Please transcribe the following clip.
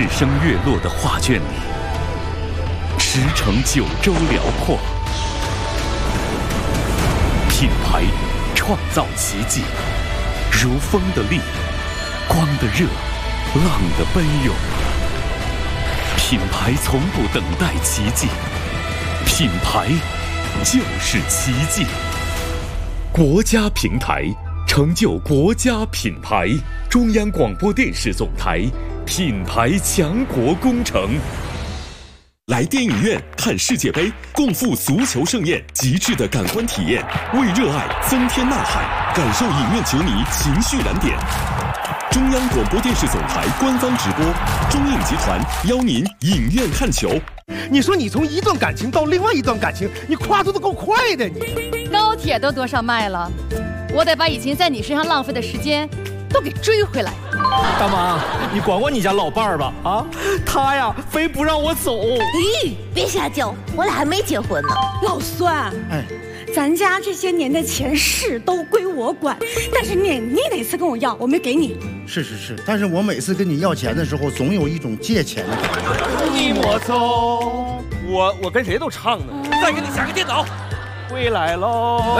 日升月落的画卷里，驰骋九州辽阔。品牌创造奇迹，如风的力，光的热，浪的奔涌。品牌从不等待奇迹，品牌就是奇迹。国家平台成就国家品牌，中央广播电视总台品牌强国工程。来电影院看世界杯，共赴足球盛宴，极致的感官体验，为热爱增添呐喊，感受影院球迷情绪燃点。中央广播电视总台官方直播，中影集团邀您影院看球。 你说你从一段感情到另外一段感情，你跨度都够快的你。 高铁都多少迈了，我得把以前在你身上浪费的时间都给追回来。 大妈，你管管你家老伴儿吧啊！他呀，非不让我走。 咦，别瞎叫，我俩还没结婚呢。 老孙， 哎， 咱家这些年的钱是都归我管，但是你哪次跟我要，我没给你。 是，但是我每次跟你要钱的时候，总有一种借钱的感觉。 你莫走，我跟谁都唱呢。再给你下个电脑，回来喽。